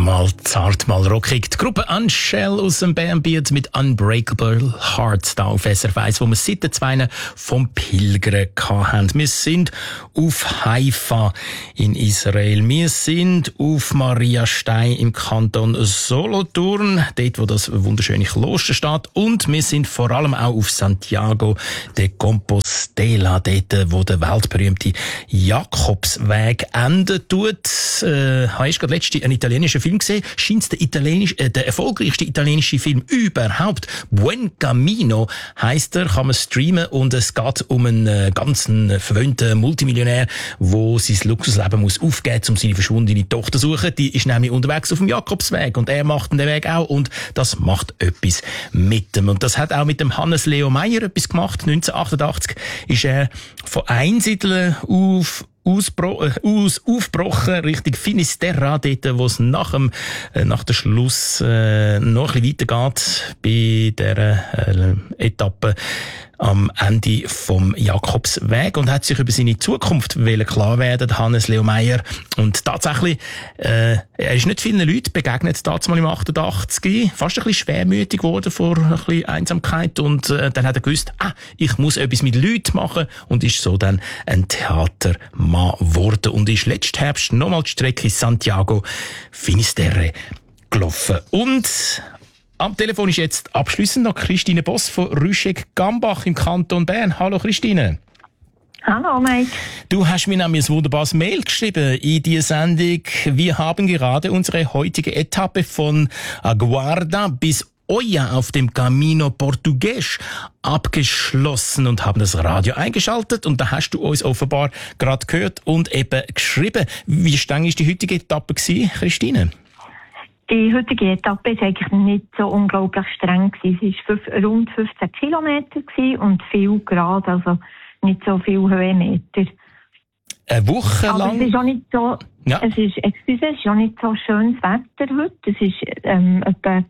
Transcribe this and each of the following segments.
Mal zart, mal rockig. Die Gruppe Unshell aus dem Bernbiet mit Unbreakable Hearts da auf SRF 1, wo wir seit den 2 vom Pilgern hatten. Wir sind auf Haifa in Israel. Wir sind auf Maria Stein im Kanton Solothurn, dort, wo das wunderschöne Kloster steht. Und wir sind vor allem auch auf Santiago de Compostela, dort, wo der weltberühmte Jakobsweg enden tut. Hast du gerade letztens einen italienischen Film gesehen? Scheint der erfolgreichste italienische Film überhaupt. Buen Camino heisst er, kann man streamen, und es geht um einen ganzen verwöhnten Multimillionär, der sein Luxusleben muss aufgeben, um seine verschwundene Tochter zu suchen. Die ist nämlich unterwegs auf dem Jakobsweg und er macht den Weg auch, und das macht etwas mit ihm. Und das hat auch mit dem Hannes Leo Meyer etwas gemacht. 1988 ist er von Einsiedeln aufgebrochen Richtung Finisterra, dort, wo es nach dem Schluss noch ein bisschen weitergeht bei dieser Etappe am Ende vom Jakobsweg, und hat sich über seine Zukunft klar werden, Hannes Leo Meyer. Und tatsächlich, er ist nicht vielen Leuten begegnet, damals im 88, fast ein bisschen schwermütig geworden vor ein bisschen Einsamkeit, und dann hat er gewusst, ich muss etwas mit Leuten machen, und ist so dann ein Theatermann geworden und ist letzten Herbst nochmal die Strecke Santiago Finisterre gelaufen. Und am Telefon ist jetzt abschliessend noch Christine Boss von Rüschegg-Gambach im Kanton Bern. Hallo Christine. Hallo Mike. Du hast mir nämlich ein wunderbares Mail geschrieben in die Sendung. Wir haben gerade unsere heutige Etappe von Aguarda bis Oia auf dem Camino Portugues abgeschlossen und haben das Radio eingeschaltet, und da hast du uns offenbar gerade gehört und eben geschrieben. Wie streng war die heutige Etappe gewesen, Christine? Die heutige Etappe war eigentlich nicht so unglaublich streng. Es war rund 15 Kilometer und viel Grad, also nicht so viel Höhenmeter. Eine Woche lang? Aber es ist auch nicht so, es ist auch nicht so schönes Wetter heute. Es ist etwa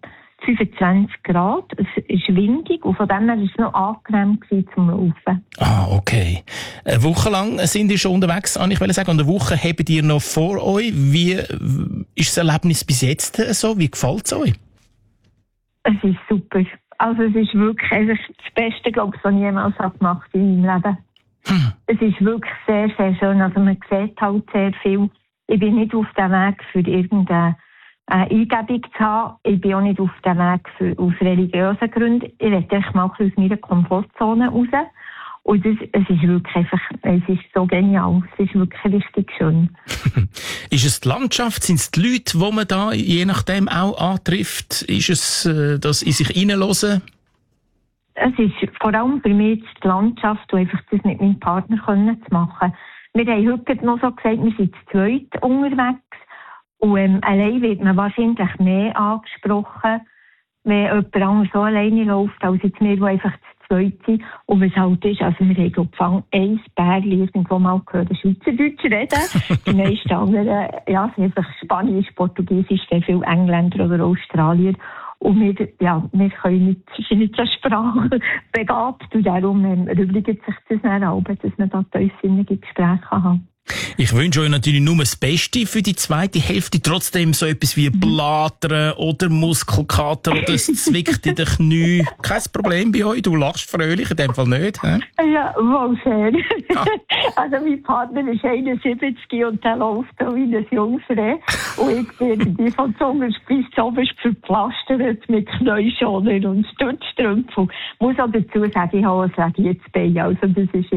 25 Grad, es ist windig, und von dem her war es noch angenehm zum Laufen. Okay. Eine Woche lang sind ihr schon unterwegs, kann ich sagen, und eine Woche habt ihr noch vor euch. Wie ist das Erlebnis bis jetzt so? Wie gefällt es euch? Es ist super. Also es ist wirklich das Beste, glaube ich, was ich jemals gemacht habe in meinem Leben. Es ist wirklich sehr, sehr schön. Also man sieht halt sehr viel. Ich bin nicht auf dem Weg für irgendeine Eingebung zu haben. Ich bin auch nicht auf dem Weg aus religiösen Gründen. Ich will echt mal aus meiner Komfortzone raus. Und es ist wirklich einfach, es ist so genial. Es ist wirklich richtig schön. Ist es die Landschaft? Sind es die Leute, die man da je nachdem auch antrifft? Ist es das in sich hineinhören? Es ist vor allem für mich die Landschaft und einfach das mit meinem Partner zu machen. Wir haben heute noch so gesagt, wir sind zu zweit unterwegs. Und allein wird man wahrscheinlich mehr angesprochen, wenn jemand anderes so alleine läuft, als jetzt wir, die einfach zu zweit sind. Und was halt ist, also wir haben, glaube ich, ein Bärli irgendwo mal gehört, Schweizerdeutsch reden. Die meisten anderen, sind einfach Spanisch, Portugiesisch, sehr viele Engländer oder Australier. Und wir können nicht so sprachbegabt, und darum erübrigt sich das dann auch, dass man da tiefsinnige Gespräche haben. Ich wünsche euch natürlich nur das Beste für die zweite Hälfte. Trotzdem so etwas wie Blatern oder Muskelkater oder es zwickt in den Knien. Kein Problem bei euch, du lachst fröhlich, in dem Fall nicht. He? Ja, wohl sehr. Also mein Partner ist 71 und der läuft auch wie ein Jungfrau. Und ich bin die von zuoberst bis zuoberst verpflastert mit Knäuschonern und Stützstrümpfen. Ich muss auch dazu sagen, ich habe ein Radiatsbein. Also das ist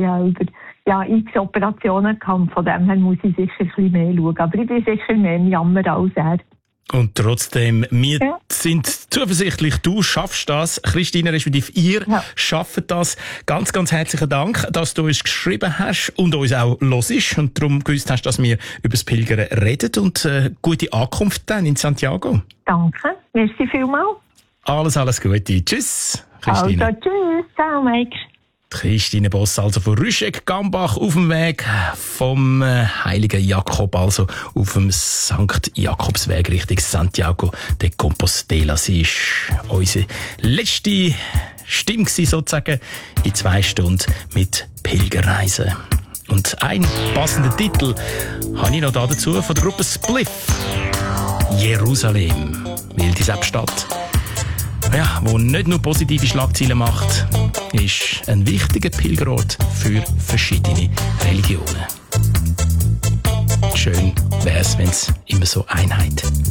x Operationen gehabt, von dem her muss ich sicher ein bisschen mehr schauen. Aber ich bin sicher mehr im Jammer als er. Und trotzdem, wir sind zuversichtlich, du schaffst das. Christine, respektive ihr schafft das. Ganz, ganz herzlichen Dank, dass du uns geschrieben hast und uns auch hörst und darum gewusst hast, dass wir über das Pilgern reden, und gute Ankunft dann in Santiago. Danke, merci vielmals. Alles Gute. Tschüss, Christine. Also, tschüss, ciao Mike. Christine Boss, also von Rüschegg-Gambach auf dem Weg vom Heiligen Jakob, also auf dem Sankt Jakobsweg Richtung Santiago de Compostela. Sie war unsere letzte Stimme sozusagen in 2 Stunden mit Pilgerreisen. Und ein passender Titel habe ich noch dazu von der Gruppe Spliff. Jerusalem. Wilde Stadt. Ja, wo nicht nur positive Schlagzeilen macht, ist ein wichtiger Pilgerort für verschiedene Religionen. Schön wäre es, wenn es immer so Einheit